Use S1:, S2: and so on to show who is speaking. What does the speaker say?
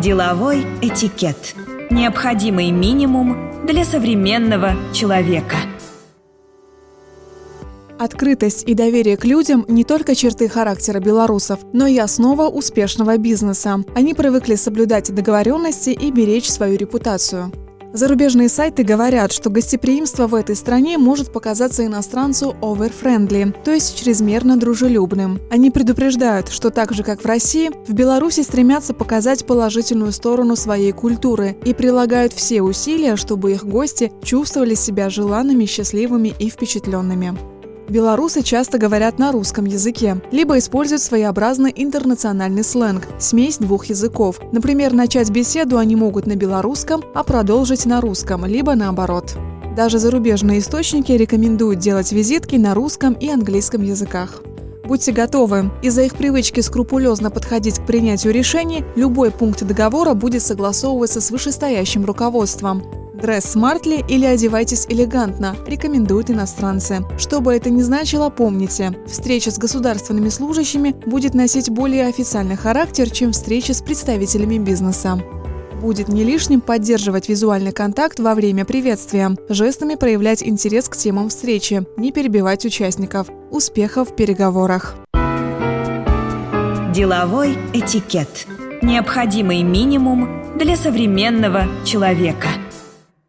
S1: Деловой этикет. Необходимый минимум для современного человека.
S2: Открытость и доверие к людям – не только черты характера белорусов, но и основа успешного бизнеса. Они привыкли соблюдать договоренности и беречь свою репутацию. Зарубежные сайты говорят, что гостеприимство в этой стране может показаться иностранцу over-friendly, то есть чрезмерно дружелюбным. Они предупреждают, что так же, как в России, в Беларуси стремятся показать положительную сторону своей культуры и прилагают все усилия, чтобы их гости чувствовали себя желанными, счастливыми и впечатленными. Белорусы часто говорят на русском языке, либо используют своеобразный интернациональный сленг – смесь двух языков. Например, начать беседу они могут на белорусском, а продолжить на русском, либо наоборот. Даже зарубежные источники рекомендуют делать визитки на русском и английском языках. Будьте готовы. Из-за их привычки скрупулезно подходить к принятию решений, любой пункт договора будет согласовываться с вышестоящим руководством. «Dress smartly» или «одевайтесь элегантно» рекомендуют иностранцы. Что бы это ни значило, помните, встреча с государственными служащими будет носить более официальный характер, чем встреча с представителями бизнеса. Будет не лишним поддерживать визуальный контакт во время приветствия, жестами проявлять интерес к темам встречи, не перебивать участников. Успехов в переговорах!
S1: Деловой этикет. Необходимый минимум для современного человека.